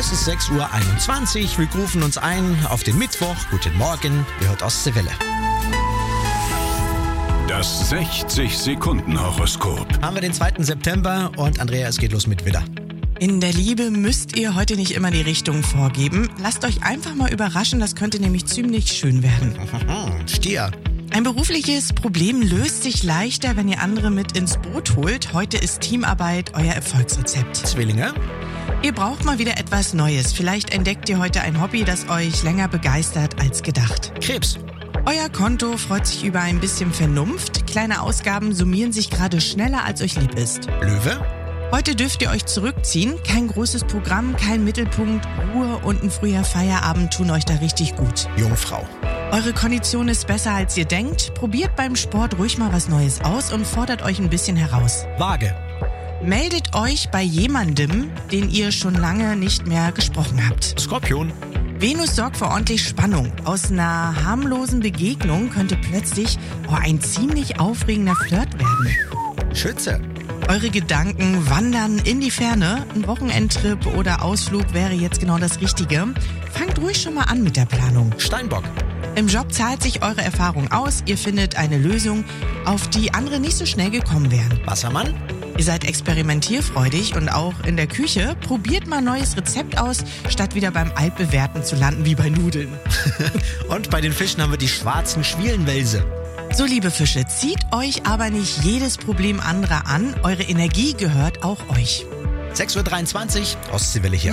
Es ist 6:21 Uhr. Wir rufen uns ein auf den Mittwoch. Guten Morgen, ihr hört Ostseewelle. Das 60-Sekunden-Horoskop. Haben wir den 2. September und Andrea, es geht los mit Widder. In der Liebe müsst ihr heute nicht immer die Richtung vorgeben. Lasst euch einfach mal überraschen, das könnte nämlich ziemlich schön werden. Stier. Ein berufliches Problem löst sich leichter, wenn ihr andere mit ins Boot holt. Heute ist Teamarbeit euer Erfolgsrezept. Zwillinge. Ihr braucht mal wieder etwas Neues. Vielleicht entdeckt ihr heute ein Hobby, das euch länger begeistert als gedacht. Krebs. Euer Konto freut sich über ein bisschen Vernunft. Kleine Ausgaben summieren sich gerade schneller, als euch lieb ist. Löwe. Heute dürft ihr euch zurückziehen. Kein großes Programm, kein Mittelpunkt. Ruhe und ein früher Feierabend tun euch da richtig gut. Jungfrau. Eure Kondition ist besser, als ihr denkt. Probiert beim Sport ruhig mal was Neues aus und fordert euch ein bisschen heraus. Waage. Meldet euch bei jemandem, den ihr schon lange nicht mehr gesprochen habt. Skorpion. Venus sorgt für ordentlich Spannung. Aus einer harmlosen Begegnung könnte plötzlich ein ziemlich aufregender Flirt werden. Schütze. Eure Gedanken wandern in die Ferne. Ein Wochenendtrip oder Ausflug wäre jetzt genau das Richtige. Fangt ruhig schon mal an mit der Planung. Steinbock. Im Job zahlt sich eure Erfahrung aus. Ihr findet eine Lösung, auf die andere nicht so schnell gekommen wären. Wassermann. Ihr seid experimentierfreudig und auch in der Küche. Probiert mal ein neues Rezept aus, statt wieder beim Altbewährten zu landen wie bei Nudeln. Und bei den Fischen haben wir die schwarzen Schwielenwälse. So, liebe Fische, zieht euch aber nicht jedes Problem anderer an. Eure Energie gehört auch euch. 6:23 Uhr, Ostseewelle hier.